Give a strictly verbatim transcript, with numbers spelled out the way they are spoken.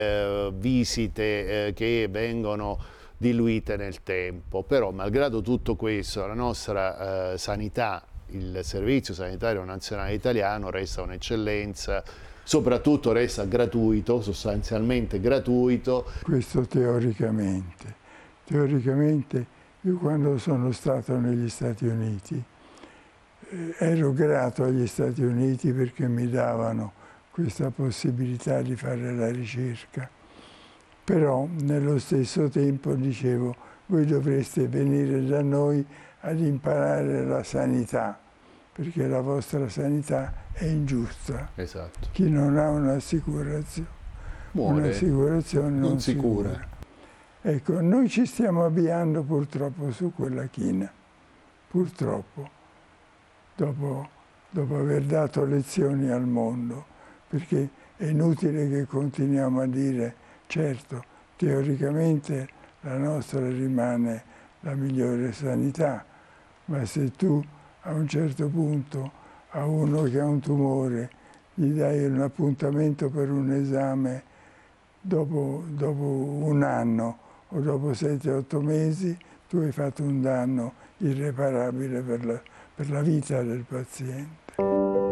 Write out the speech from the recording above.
eh, visite eh, che vengono diluite nel tempo, però malgrado tutto questo la nostra eh, sanità, il Servizio Sanitario Nazionale Italiano resta un'eccellenza, soprattutto resta gratuito, sostanzialmente gratuito. Questo teoricamente. Teoricamente io quando sono stato negli Stati Uniti eh, ero grato agli Stati Uniti perché mi davano questa possibilità di fare la ricerca. Però nello stesso tempo dicevo, voi dovreste venire da noi ad imparare la sanità, perché la vostra sanità è ingiusta. Esatto. Chi non ha un'assicurazione, un'assicurazione non, non si sicura. cura. Ecco, noi ci stiamo avviando purtroppo su quella china, purtroppo, dopo, dopo aver dato lezioni al mondo, perché è inutile che continuiamo a dire, certo, teoricamente la nostra rimane la migliore sanità, ma se tu a un certo punto a uno che ha un tumore gli dai un appuntamento per un esame dopo, dopo un anno o dopo sette otto mesi, tu hai fatto un danno irreparabile per la, per la vita del paziente.